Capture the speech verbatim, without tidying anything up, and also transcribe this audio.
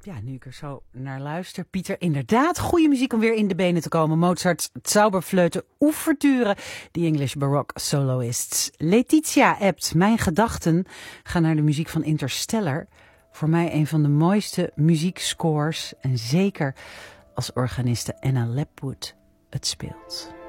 Ja, nu ik er zo naar luister, Pieter, inderdaad goede muziek om weer in de benen te komen. Mozart's Zauberflöte Ouverture, de English Baroque soloists. Letitia appt, mijn gedachten gaan naar de muziek van Interstellar. Voor mij een van de mooiste muziekscores en zeker als organiste Anna Lapwood het speelt.